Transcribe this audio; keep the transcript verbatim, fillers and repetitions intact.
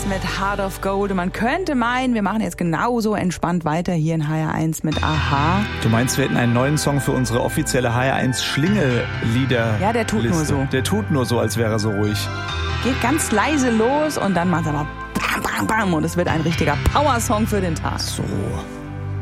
eins mit Heart of Gold. Und man könnte meinen, wir machen jetzt genauso entspannt weiter hier in H R eins mit A-ha. Du meinst, wir hätten einen neuen Song für unsere offizielle H R eins Schlingel-Lieder? Ja, der tut nur so. Der tut nur so, als wäre er so ruhig. Geht ganz leise los und dann macht er mal bam, bam, bam und es wird ein richtiger Power-Song für den Tag. So.